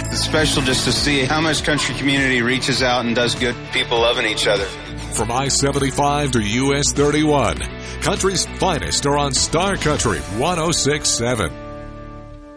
It's special just to see how much country community reaches out and does good. People loving each other. From I-75 to US 31, country's finest are on Star Country 106.7.